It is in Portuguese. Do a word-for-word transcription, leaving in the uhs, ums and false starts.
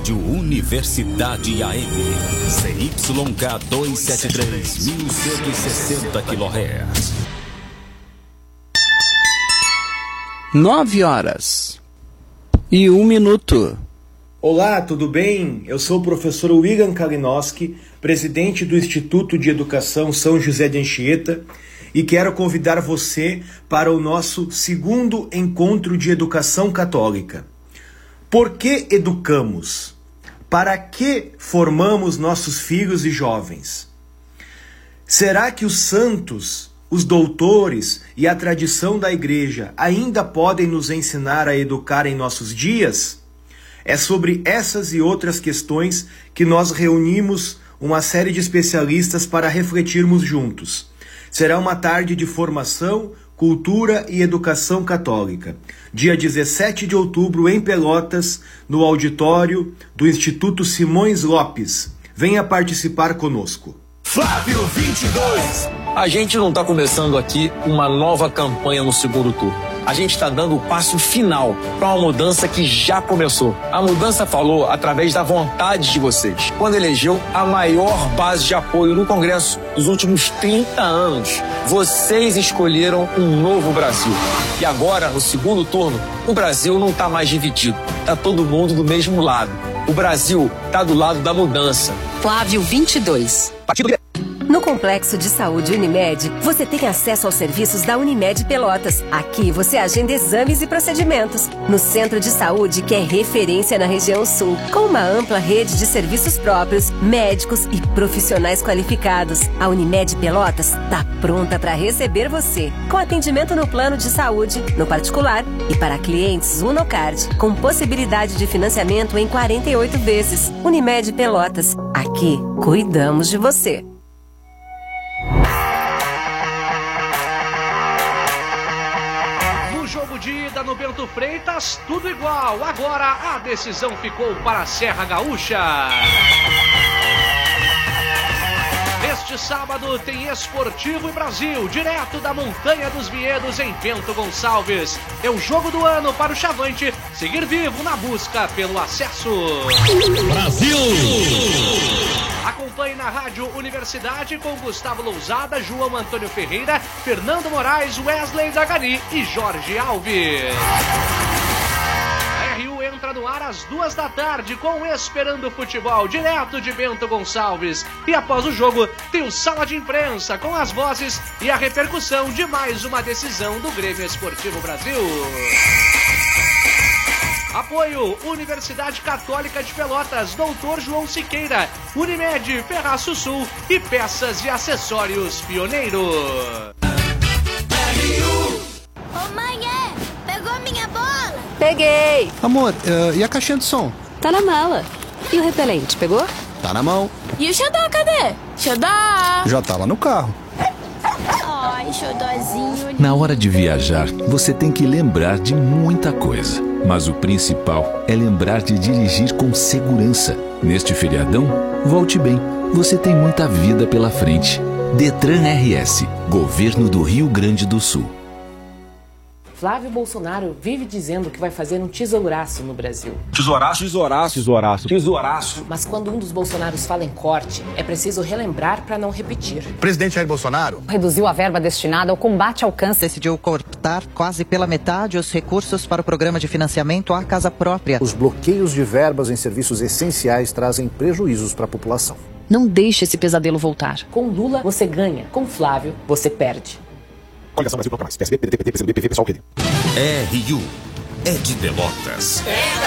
Rádio Universidade A M, C Y K duzentos e setenta e três, mil cento e sessenta quilohertz. Nove horas e um minuto. Olá, tudo bem? Eu sou o professor William Kalinowski, presidente do Instituto de Educação São José de Anchieta, e quero convidar você para o nosso segundo encontro de educação católica. Por que educamos? Para que formamos nossos filhos e jovens? Será que os santos, os doutores e a tradição da Igreja ainda podem nos ensinar a educar em nossos dias? É sobre essas e outras questões que nós reunimos uma série de especialistas para refletirmos juntos. Será uma tarde de formação, cultura e educação católica. Dia dezessete de outubro, em Pelotas, no auditório do Instituto Simões Lopes. Venha participar conosco. Flávio vinte e dois. A gente não está começando aqui uma nova campanha no segundo turno. A gente está dando o passo final para uma mudança que já começou. A mudança falou através da vontade de vocês, quando elegeu a maior base de apoio no Congresso dos últimos trinta anos. Vocês escolheram um novo Brasil. E agora, no segundo turno, o Brasil não está mais dividido. Está todo mundo do mesmo lado. O Brasil está do lado da mudança. Flávio vinte e dois. Partido No Complexo de Saúde Unimed, você tem acesso aos serviços da Unimed Pelotas. Aqui você agenda exames e procedimentos. No Centro de Saúde, que é referência na região sul, com uma ampla rede de serviços próprios, médicos e profissionais qualificados. A Unimed Pelotas está pronta para receber você. Com atendimento no plano de saúde, no particular e para clientes Unocard, com possibilidade de financiamento em quarenta e oito vezes. Unimed Pelotas. Aqui, cuidamos de você. De ida no Bento Freitas, tudo igual. Agora a decisão ficou para a Serra Gaúcha. Neste sábado tem Esportivo e Brasil, direto da Montanha dos Vinhedos em Bento Gonçalves. É o jogo do ano para o Chavante seguir vivo na busca pelo acesso. Brasil! Acompanhe na Rádio Universidade com Gustavo Lousada, João Antônio Ferreira, Fernando Moraes, Wesley Zagari e Jorge Alves. A R U entra no ar às duas da tarde com Esperando Futebol, direto de Bento Gonçalves. E após o jogo, tem o Sala de Imprensa com as vozes e a repercussão de mais uma decisão do Grêmio Esportivo Brasil. Apoio Universidade Católica de Pelotas, Doutor João Siqueira, Unimed, Ferraço Sul e Peças e Acessórios Pioneiro. Ô mãe, é? Pegou minha bola? Peguei! Amor, uh, e a caixinha de som? Tá na mala. E o repelente, pegou? Tá na mão. E o xodó, cadê? Xodó! Já tá lá no carro. Ai, xodózinho. Na hora de viajar, você tem que lembrar de muita coisa. Mas o principal é lembrar de dirigir com segurança. Neste feriadão, volte bem. Você tem muita vida pela frente. Detran R S, Governo do Rio Grande do Sul. Flávio Bolsonaro vive dizendo que vai fazer um tesouraço no Brasil. Tesouraço? Tesouraço. Tesouraço. Tesouraço. Mas quando um dos Bolsonaros fala em corte, é preciso relembrar para não repetir. O presidente Jair Bolsonaro reduziu a verba destinada ao combate ao câncer. Decidiu cortar quase pela metade os recursos para o programa de financiamento à casa própria. Os bloqueios de verbas em serviços essenciais trazem prejuízos para a população. Não deixe esse pesadelo voltar. Com Lula, você ganha. Com Flávio, você perde. Coligação Brasil Proclamais. P S B, P D T, P T, P C B, P V, P S O L, P D. R U é de Pelotas.